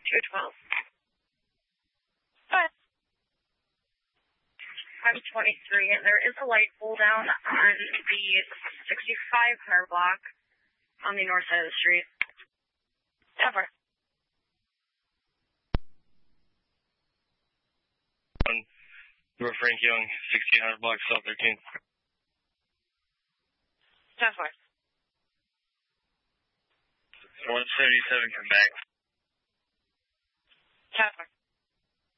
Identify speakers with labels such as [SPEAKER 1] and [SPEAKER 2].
[SPEAKER 1] 212. But I'm 23, and there is a light pull down on the 65 car block on the north side of the street. Cover.
[SPEAKER 2] We're Frank Young, 1600 block, South 13.
[SPEAKER 1] 10-4.
[SPEAKER 2] 177, come back.
[SPEAKER 1] 10-4.